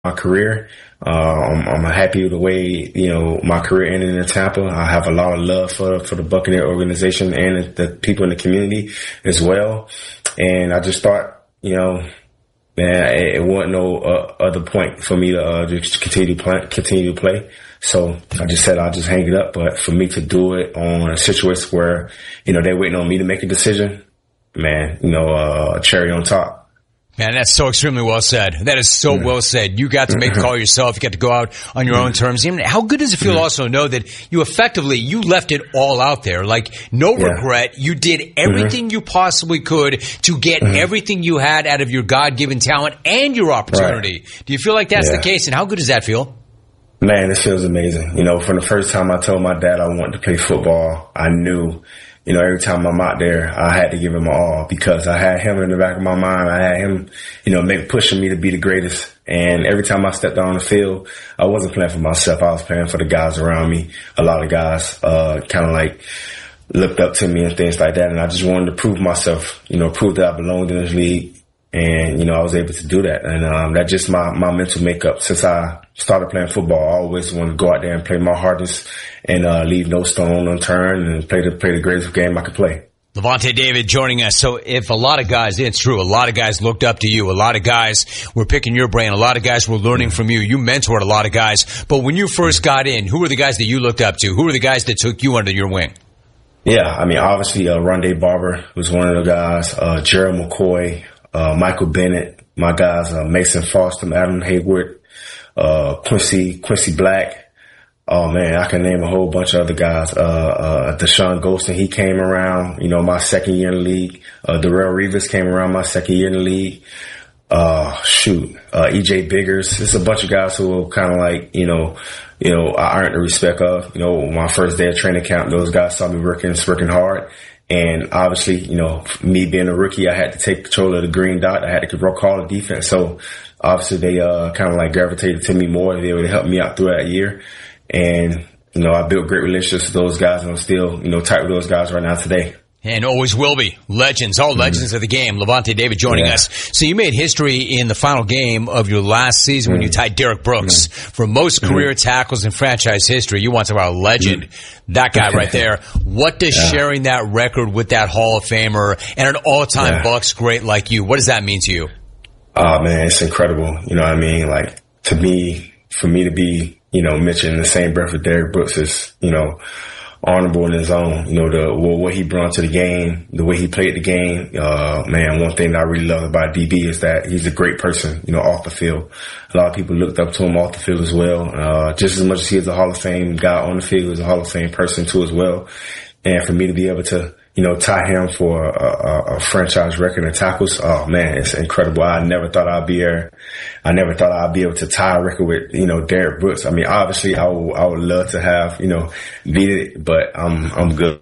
my career. I'm happy with the way, my career ended in Tampa. I have a lot of love for the Buccaneer organization and the people in the community as well. And I just thought, man, it wasn't no other point for me to just continue to play. So I just said I'll just hang it up. But for me to do it on a situation where, they're waiting on me to make a decision, man, cherry on top. Man, that's so extremely well said. That is so well said. You got to make the call yourself. You got to go out on your own terms. Even how good does it feel also to know that you left it all out there? Like, no regret. You did everything you possibly could to get everything you had out of your God-given talent and your opportunity. Right. Do you feel like that's the case? And how good does that feel? Man, it feels amazing. From the first time I told my dad I wanted to play football, I knew every time I'm out there, I had to give him my all because I had him in the back of my mind. I had him, pushing me to be the greatest. And every time I stepped on the field, I wasn't playing for myself. I was playing for the guys around me. A lot of guys, kind of like looked up to me and things like that. And I just wanted to prove myself, prove that I belonged in this league. And, I was able to do that. And, that's just my mental makeup. Since I started playing football, I always wanted to go out there and play my hardest and, leave no stone unturned and play the greatest game I could play. Lavonte David joining us. So if a lot of guys, it's true, a lot of guys looked up to you. A lot of guys were picking your brain. A lot of guys were learning from you. You mentored a lot of guys. But when you first got in, who were the guys that you looked up to? Who were the guys that took you under your wing? Yeah, obviously, Rondé Barber was one of the guys. Gerald McCoy, Michael Bennett, my guys, Mason Foster, Adam Hayward, Quincy Black. Oh man, I can name a whole bunch of other guys. Deshaun Golston, he came around, my second year in the league. Darrelle Revis came around my second year in the league. EJ Biggers. There's a bunch of guys who were kind of like, I earned the respect of, my first day of training camp, those guys saw me working hard. And obviously, me being a rookie, I had to take control of the green dot. I had to call the defense. So obviously they, kind of like gravitated to me more. They would help me out through that year. And, I built great relationships with those guys and I'm still, tight with those guys right now today. And always will be. Legends, all legends of the game. Lavonte David joining us. So you made history in the final game of your last season when you tied Derrick Brooks for most career tackles in franchise history. You want to talk about a legend. That guy right there. What does sharing that record with that Hall of Famer and an all-time Bucs great like you, what does that mean to you? Oh, man, it's incredible. You know what I mean? Like, to me, for me to be, mentioned in the same breath with Derrick Brooks is, honorable in his own, what he brought to the game, the way he played the game. Man, one thing that I really love about DB is that he's a great person, off the field. A lot of people looked up to him off the field as well. Just as much as he is a Hall of Fame guy on the field, he's a Hall of Fame person too as well. And for me to be able to, tie him for a franchise record in tackles, oh man, it's incredible. I never thought I'd be there. I never thought I'd be able to tie a record with, Derrick Brooks. Obviously I would love to have, beat it, but I'm good.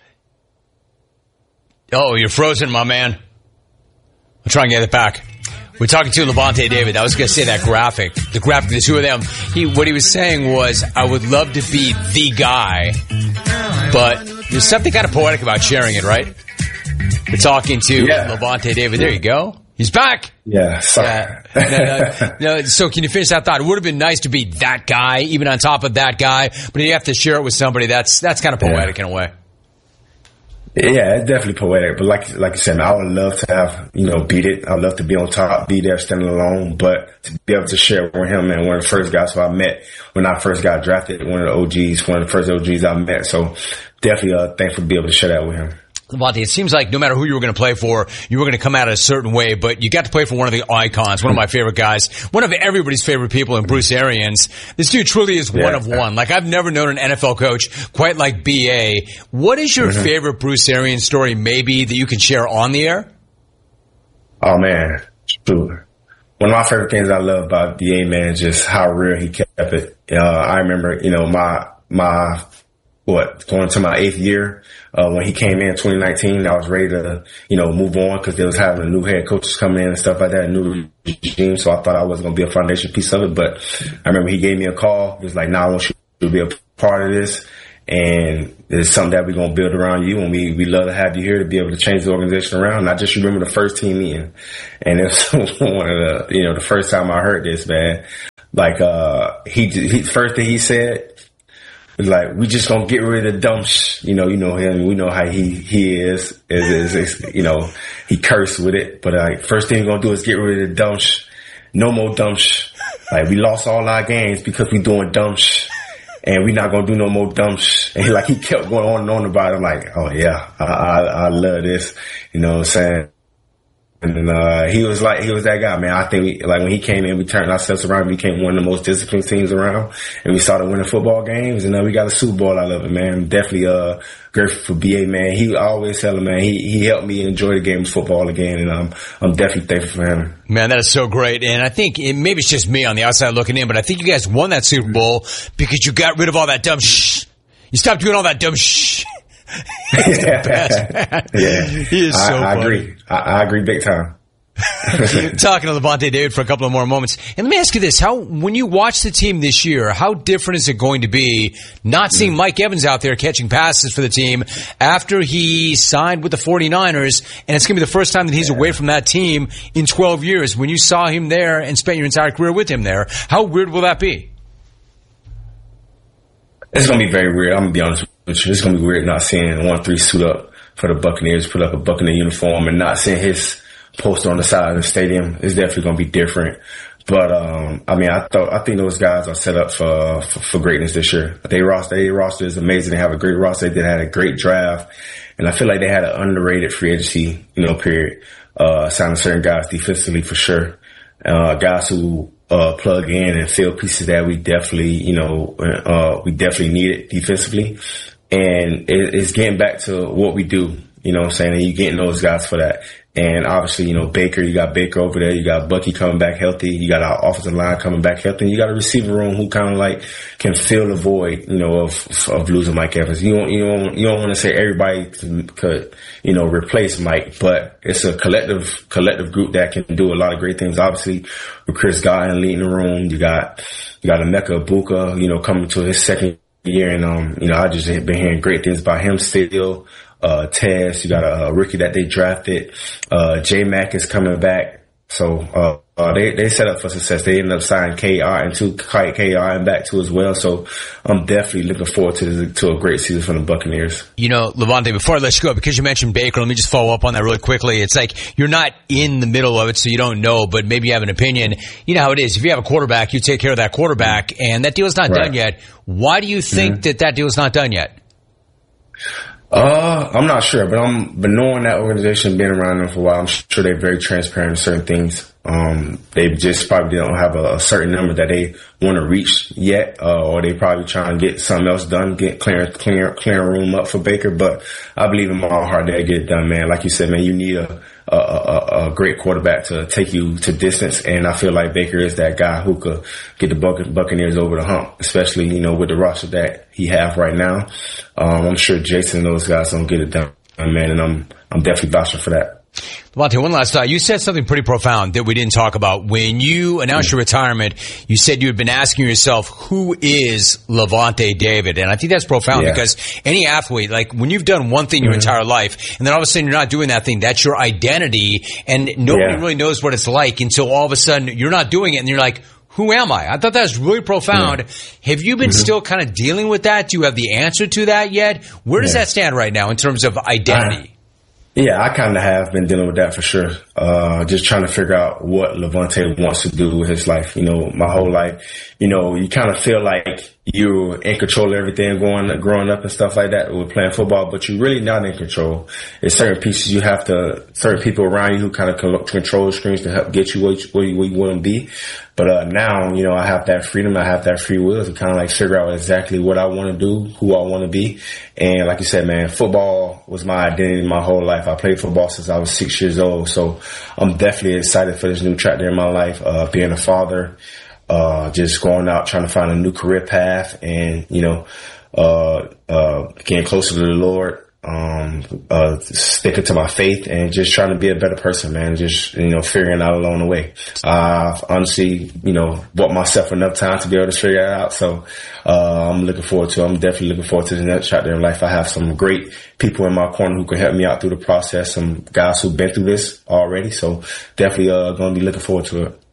Oh, you're frozen, my man. I'll try and get it back. We're talking to Lavonte David. I was going to say that graphic. The graphic, the two of them. What he was saying was, I would love to be the guy, but there's something kind of poetic about sharing it, right? We're talking to Lavonte David. There you go. He's back. Yeah. No, so can you finish that thought? It would have been nice to be that guy, even on top of that guy, but you have to share it with somebody. That's kind of poetic in a way. Yeah, it's definitely poetic. But like you said, man, I would love to have, beat it. I'd love to be on top, be there standing alone. But to be able to share with him, man, one of the first guys who I met when I first got drafted, one of the first OGs I met. So definitely thankful to be able to share that with him. Lavonte, it seems like no matter who you were going to play for, you were going to come out a certain way, but you got to play for one of the icons, one of my favorite guys, one of everybody's favorite people in Bruce Arians. This dude truly is one of one. Like, I've never known an NFL coach quite like B.A. What is your favorite Bruce Arians story, maybe, that you can share on the air? Oh, man. Sure. One of my favorite things I love about B.A., man, is just how real he kept it. I remember, going into my 8th year, when he came in 2019, I was ready to, move on because they was having a new head coaches come in and stuff like that, a new regime. So I thought I wasn't going to be a foundation piece of it. But I remember he gave me a call. He was like, I want you to be a part of this. And it's something that we're going to build around you. And we love to have you here to be able to change the organization around. And I just remember the first team meeting. And it was one of the first time I heard this, man. like, he first thing he said was like, we just gonna get rid of the dumb you know him, we know how he is, you know, he cursed with it, but like, first thing we're gonna do is get rid of the dumb no more dumb like, we lost all our games because we doing dumb and we're not gonna do no more dumb and he kept going on and on about it. I'm like, oh yeah, I love this, you know what I'm saying? And then, he was that guy, man. I think when he came in, we turned ourselves around, we became one of the most disciplined teams around, and we started winning football games, and we got a Super Bowl out of it, man. Definitely, grateful for BA, man. He always tell him, man, he helped me enjoy the game of football again, and I'm definitely thankful for him. Man, that is so great. And I think maybe it's just me on the outside looking in, but I think you guys won that Super Bowl because you got rid of all that dumb You stopped doing all that dumb He's the best, man. Yeah. He is so I funny. agree. I agree big time. Talking to Lavonte David for a couple of more moments. And let me ask you this. When you watch the team this year, how different is it going to be not seeing Mike Evans out there catching passes for the team after he signed with the 49ers, and it's going to be the first time that he's away from that team in 12 years. When you saw him there and spent your entire career with him there, how weird will that be? It's going to be very weird. I'm going to be honest with you. It's going to be weird not seeing 1-3 suit up for the Buccaneers, put up a Buccaneer uniform, and not seeing his poster on the side of the stadium. It's definitely going to be different. But, I think those guys are set up for greatness this year. Their roster is amazing. They have a great roster. They had a great draft. And I feel like they had an underrated free agency, period. Signing certain guys defensively for sure. Guys who, plug in and fill pieces that we definitely needed defensively. And it's getting back to what we do, you know what I'm saying? And you're getting those guys for that. And obviously, Baker, you got Baker over there. You got Bucky coming back healthy. You got our offensive line coming back healthy. And you got a receiver room who kind of can fill the void, of losing Mike Evans. You don't want to say everybody could, replace Mike, but it's a collective group that can do a lot of great things. Obviously, with Chris Godwin leading the room, you got Emeka Egbuka, coming to his second year. And, I just been hearing great things about him still. Tez, you got a rookie that they drafted. J-Mac is coming back. So, they set up for success. They ended up signing KR back too as well. So I'm definitely looking forward to a great season from the Buccaneers. Lavonte, before I let you go, because you mentioned Baker, let me just follow up on that really quickly. It's like you're not in the middle of it, so you don't know, but maybe you have an opinion. You know how it is. If you have a quarterback, you take care of that quarterback, and that deal's not done yet. Why do you think that deal's not done yet? I'm not sure, but knowing that organization, being around them for a while, I'm sure they're very transparent in certain things. They just probably don't have a certain number that they want to reach yet, or they probably trying to get something else done, get clearing room up for Baker. But I believe in my heart they'll get it done, man. Like you said, man, you need a great quarterback to take you to distance, and I feel like Baker is that guy who could get the Buccaneers over the hump, especially, with the roster that he have right now. I'm sure Jason and those guys don't get it done, man, and I'm definitely vouching for that. Lavonte, one last thought. You said something pretty profound that we didn't talk about. When you announced your retirement, you said you had been asking yourself, who is Lavonte David? And I think that's profound because any athlete, when you've done one thing your entire life, and then all of a sudden you're not doing that thing, that's your identity, and nobody really knows what it's like until all of a sudden you're not doing it, and you're like, who am I? I thought that was really profound. Have you been still kind of dealing with that? Do you have the answer to that yet? Where does that stand right now in terms of identity? I kind of have been dealing with that for sure. Just trying to figure out what Lavonte wants to do with his life. My whole life, you kind of feel like you're in control of everything growing up and stuff like that with playing football, but you're really not in control. There's certain pieces certain people around you who kind of control the strings to help get you where you want to be. But now, I have that freedom. I have that free will to kind of figure out exactly what I want to do, who I want to be. And like you said, man, football was my identity my whole life. I played football since I was 6 years old. So I'm definitely excited for this new chapter in my life, being a father, just going out, trying to find a new career path and, getting closer to the Lord. Sticking to my faith and just trying to be a better person, man. Just, figuring out along the way. Honestly, bought myself enough time to be able to figure it out. So, I'm definitely looking forward to the next chapter in life. I have some great people in my corner who can help me out through the process. Some guys who've been through this already. So definitely, going to be looking forward to it.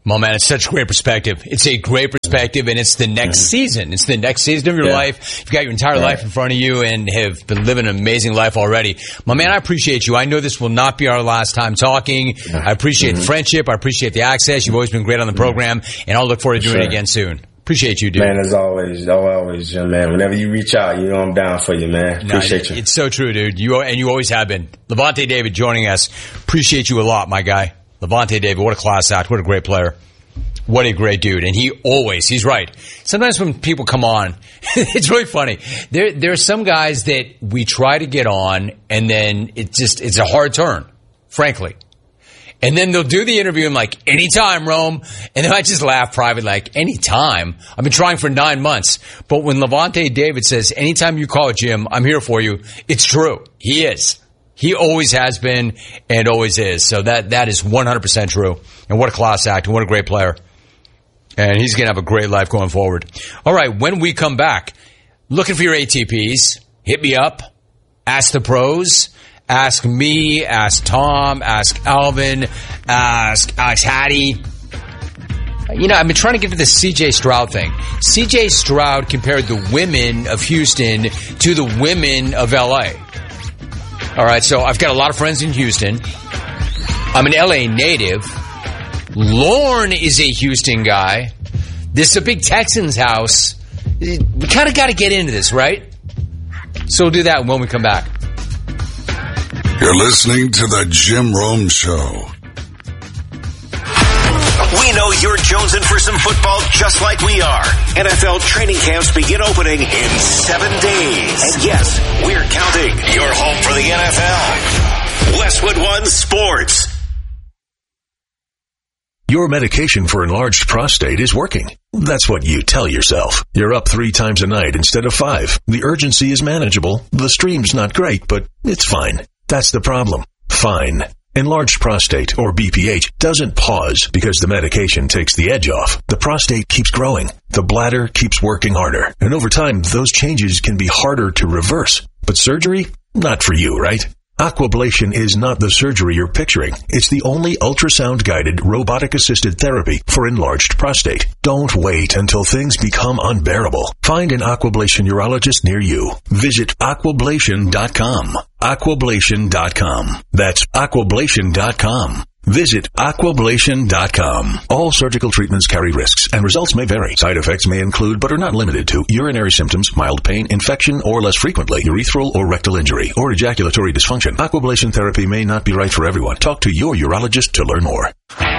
Well, man, it's such a great perspective. It's a great perspective, and it's the next season. It's the next season of your life. You've got your entire life in front of you and have been living an amazing life already. My man, I appreciate you. I know this will not be our last time talking. I appreciate the friendship. I appreciate the access. You've always been great on the program, and I'll look forward to doing it again soon. Appreciate you, dude. Man, as always, Jim, man. Whenever you reach out, you know I'm down for you, man. Appreciate you. It's so true, dude. You always have been. Lavonte David joining us. Appreciate you a lot, my guy. Lavonte David, what a class act. What a great player. What a great dude. And he's right. Sometimes when people come on, it's really funny. There are some guys that we try to get on, and then it's a hard turn, frankly. And then they'll do the interview and like, anytime, Rome. And then I just laugh privately, like, anytime? I've been trying for 9 months. But when Lavonte David says, anytime you call, Jim, I'm here for you, it's true. He is. He always has been and always is. So that is 100% true. And what a class act and what a great player. And he's going to have a great life going forward. All right, when we come back, looking for your ATPs, hit me up, ask the pros. Ask me, ask Tom, ask Alvin, ask Hattie. You know, I've been trying to get to the C.J. Stroud thing. C.J. Stroud compared the women of Houston to the women of L.A. All right, so I've got a lot of friends in Houston. I'm an L.A. native. Lorne is a Houston guy. This is a big Texans house. We kind of got to get into this, right? So we'll do that when we come back. You're listening to the Jim Rome Show. We know you're jonesing for some football just like we are. NFL training camps begin opening in 7 days. And yes, we're counting. You're home for the NFL. Westwood One Sports. Your medication for enlarged prostate is working. That's what you tell yourself. You're up 3 times a night instead of 5. The urgency is manageable. The stream's not great, but it's fine. That's the problem. Fine. Enlarged prostate, or BPH, doesn't pause because the medication takes the edge off. The prostate keeps growing. The bladder keeps working harder. And over time, those changes can be harder to reverse. But surgery? Not for you, right? Aquablation is not the surgery you're picturing. It's the only ultrasound-guided, robotic-assisted therapy for enlarged prostate. Don't wait until things become unbearable. Find an Aquablation urologist near you. Visit aquablation.com. Aquablation.com. That's aquablation.com. Visit aquablation.com. All surgical treatments carry risks, and results may vary. Side effects may include, but are not limited to, urinary symptoms, mild pain, infection, or less frequently, urethral or rectal injury, or ejaculatory dysfunction. Aquablation therapy may not be right for everyone. Talk to your urologist to learn more.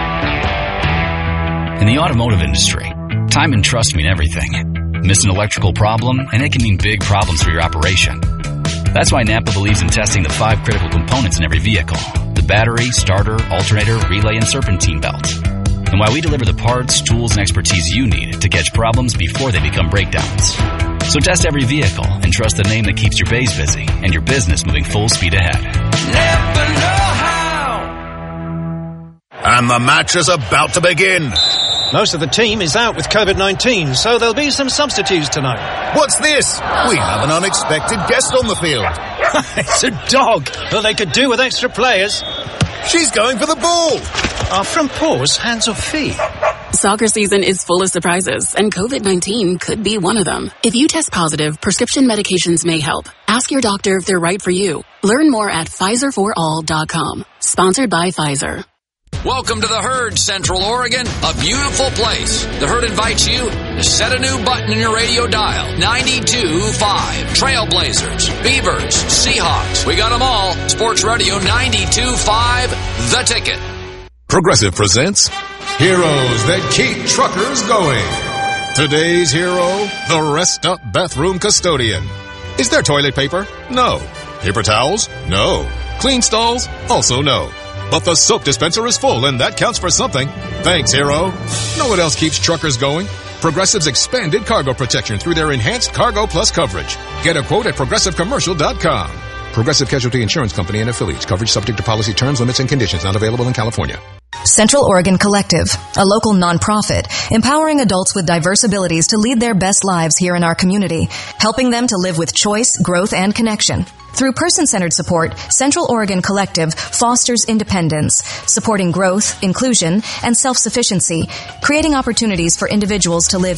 In the automotive industry, time and trust mean everything. Miss an electrical problem, and it can mean big problems for your operation. That's why Napa believes in testing the 5 critical components in every vehicle: the battery, starter, alternator, relay, and serpentine belt. And why we deliver the parts, tools, and expertise you need to catch problems before they become breakdowns. So test every vehicle and trust the name that keeps your bays busy and your business moving full speed ahead. Never know how. And the match is about to begin. Most of the team is out with COVID-19, so there'll be some substitutes tonight. What's this? We have an unexpected guest on the field. It's a dog. Well, they could do with extra players. She's going for the ball. Are front paws hands or feet? Soccer season is full of surprises, and COVID-19 could be one of them. If you test positive, prescription medications may help. Ask your doctor if they're right for you. Learn more at PfizerForAll.com. Sponsored by Pfizer. Welcome to the Herd, Central Oregon, a beautiful place. The Herd invites you to set a new button in your radio dial. 92.5. Trailblazers, Beavers, Seahawks. We got them all. Sports Radio 92.5, The Ticket. Progressive presents Heroes That Keep Truckers Going. Today's hero, the Rest Up Bathroom Custodian. Is there toilet paper? No. Paper towels? No. Clean stalls? Also no. But the soap dispenser is full, and that counts for something. Thanks, hero. Know what else keeps truckers going? Progressive's expanded cargo protection through their enhanced Cargo Plus coverage. Get a quote at ProgressiveCommercial.com. Progressive Casualty Insurance Company and affiliates. Coverage subject to policy terms, limits, and conditions. Not available in California. Central Oregon Collective, a local nonprofit, empowering adults with diverse abilities to lead their best lives here in our community, helping them to live with choice, growth, and connection. Through person-centered support, Central Oregon Collective fosters independence, supporting growth, inclusion, and self-sufficiency, creating opportunities for individuals to live